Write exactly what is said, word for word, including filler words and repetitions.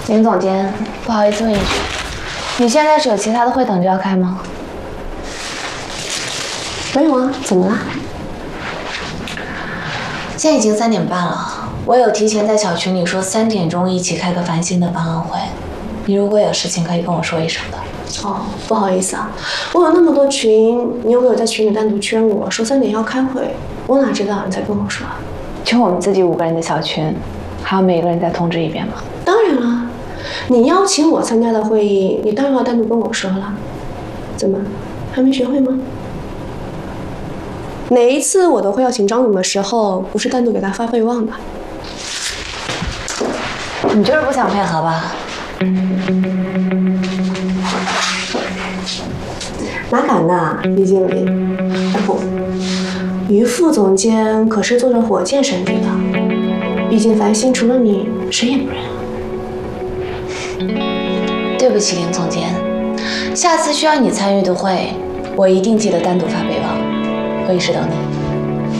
林总监，不好意思问一句，你现在是有其他的会等着要开吗？ 没有啊，怎么了？ 现在已经三点半了，我有提前在小群里说三点钟一起开个繁星的办案会，你如果有事情可以跟我说一声的。 哦，不好意思啊，我有那么多群，你又没有在群里单独圈我说三点要开会，我哪知道你才跟我说啊？ 就我们自己五个人的小群，还要每个人再通知一遍吗？ 当然了，你邀请我参加的会议，你当然要单独跟我说了。怎么，还没学会吗？哪一次我都会要请张总的时候，不是单独给他发备忘的。 你就是不想配合吧？ 哪敢呢，李经理？哎不，于副总监可是坐着火箭升职的，毕竟繁星除了你，谁也不认啊。 对不起，林总监，下次需要你参与的会，我一定记得单独发备忘。会议室等你。